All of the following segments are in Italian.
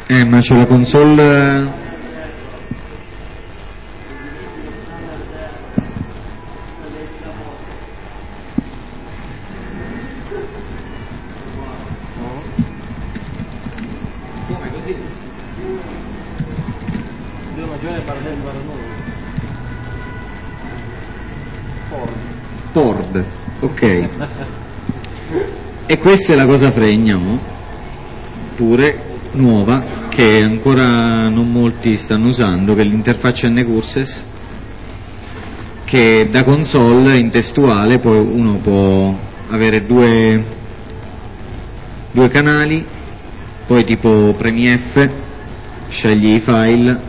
Ma c'è la console. Come così? Due maggiore parallelo per noi. Ford, ok. E questa è la cosa fregna, no? Pure nuova, che ancora non molti stanno usando, che è l'interfaccia N-Curses, che da console in testuale poi uno può avere due canali, poi tipo premi F, scegli i file,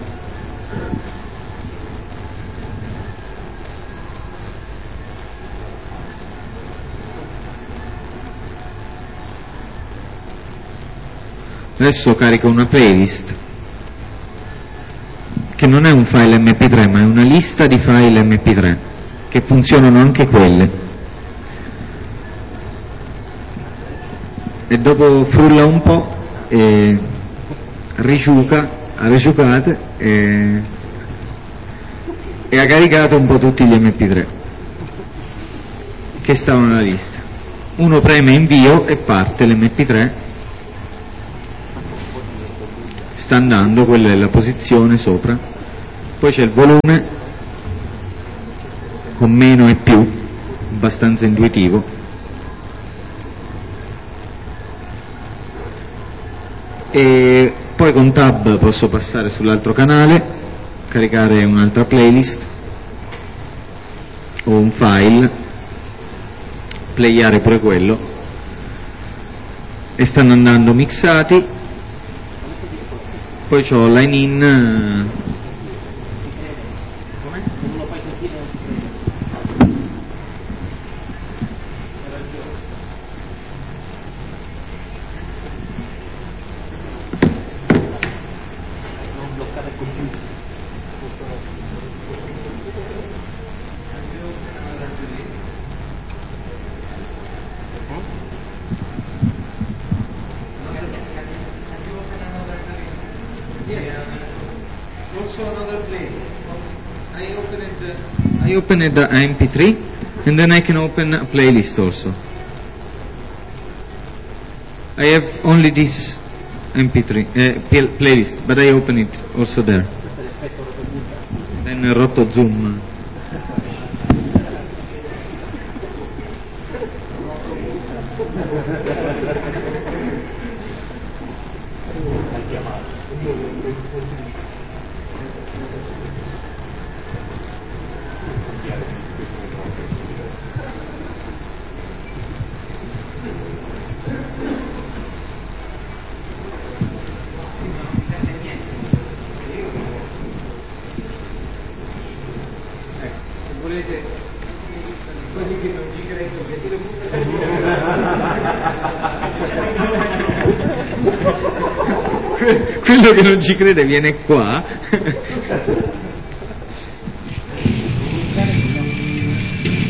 adesso carico una playlist che non è un file mp3 ma è una lista di file mp3 che funzionano anche quelle, e dopo frulla un po' e ha risucate e ha caricato un po' tutti gli mp3 che stavano nella lista. Uno preme invio e parte l'mp3, sta andando, quella è la posizione sopra, poi c'è il volume con meno e più, abbastanza intuitivo, e poi con tab posso passare sull'altro canale, caricare un'altra playlist o un file, playare pure quello, e stanno andando mixati. Poi c'ho line in. I open the MP3 and then I can open a playlist also. I have only this MP3 playlist, but I open it also there. Then rotto zoom. Volete quelli che non ci credono quello che non ci crede viene qua